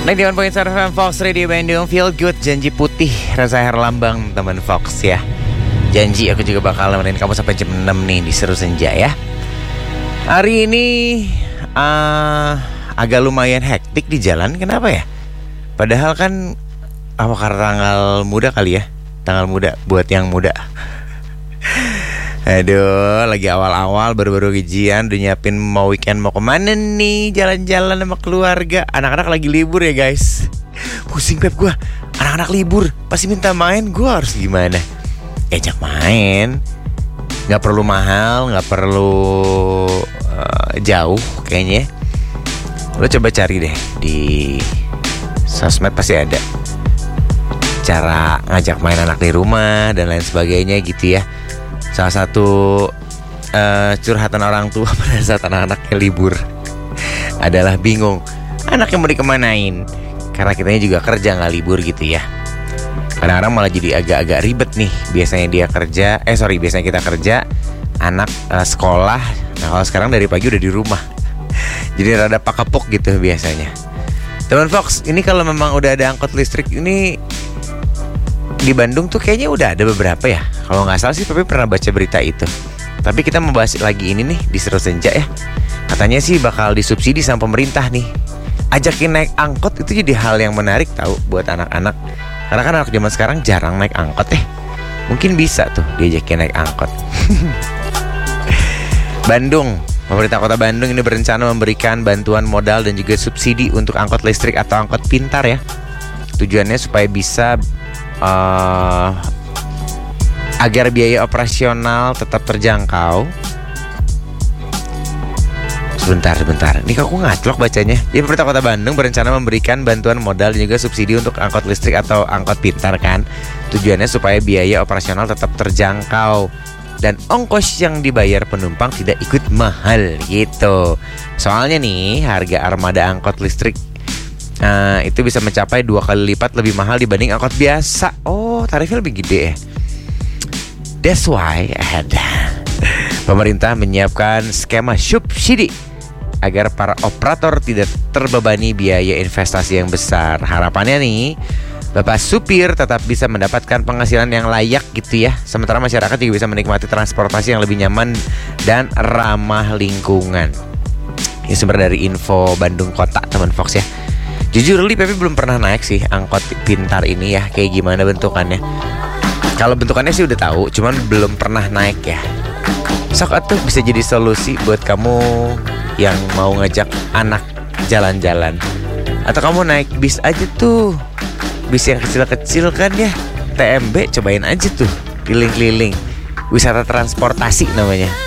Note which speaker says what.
Speaker 1: 91.7 FM Fox Radio Bandung. Feel good, janji putih, rasa herlambang teman Fox ya. Janji aku juga bakal nemenin kamu sampai jam 6 nih di Seru Senja ya. Hari ini agak lumayan hektik di jalan. Kenapa ya? Padahal kan karena tanggal muda kali ya. Tanggal muda buat yang muda. Aduh, lagi awal-awal baru-baru gajian, udah nyiapin mau weekend mau kemana nih, jalan-jalan sama keluarga. Anak-anak lagi libur ya guys. Pusing Pep gue, anak-anak libur pasti minta main, gue harus gimana? Ajak main, gak perlu mahal, gak perlu jauh kayaknya. Lo coba cari deh di sosmed, pasti ada cara ngajak main anak di rumah dan lain sebagainya gitu ya. Salah satu curhatan orang tua pada saat anak-anaknya libur adalah bingung anaknya mau dikemanain, karena kitanya juga kerja nggak libur gitu ya. Kadang-kadang malah jadi agak-agak ribet nih. Biasanya biasanya kita kerja, anak sekolah. Nah kalau sekarang dari pagi udah di rumah, jadi rada pakepuk gitu biasanya. Teman Fox, ini kalau memang udah ada angkot listrik ini di Bandung tuh kayaknya udah ada beberapa ya. Kalau nggak salah sih Pepe pernah baca berita itu. Tapi kita mau bahas lagi ini nih di Seru Senja ya. Katanya sih bakal disubsidi sama pemerintah nih. Ajakin naik angkot itu jadi hal yang menarik tahu buat anak-anak. Karena kan anak zaman sekarang jarang naik angkot ya. Mungkin bisa tuh diajakin naik angkot. Bandung, pemerintah kota Bandung ini berencana memberikan bantuan modal dan juga subsidi untuk angkot listrik atau angkot pintar ya. Tujuannya supaya bisa agar biaya operasional tetap terjangkau. Sebentar. Ini aku ngaclok bacanya. Jadi pemerintah kota Bandung berencana memberikan bantuan modal dan juga subsidi untuk angkot listrik atau angkot pintar kan. Tujuannya supaya biaya operasional tetap terjangkau dan ongkos yang dibayar penumpang tidak ikut mahal gitu. Soalnya nih harga armada angkot listrik itu bisa mencapai 2 kali lipat lebih mahal dibanding angkot biasa. Oh, tarifnya lebih gede ya. That's why pemerintah menyiapkan skema subsidi agar para operator tidak terbebani biaya investasi yang besar. Harapannya nih, Bapak supir tetap bisa mendapatkan penghasilan yang layak gitu ya. Sementara masyarakat juga bisa menikmati transportasi yang lebih nyaman dan ramah lingkungan. Ini sumber dari info Bandung Kota, teman Fox ya. Jujur Li, Pepe belum pernah naik sih angkot pintar ini ya. Kayak gimana bentukannya. Kalau bentukannya sih udah tahu, cuman belum pernah naik ya. Sok atuh bisa jadi solusi buat kamu yang mau ngajak anak jalan-jalan. Atau kamu naik bis aja tuh. Bis yang kecil-kecil kan ya. TMB cobain aja tuh, keliling-keliling. Wisata transportasi namanya.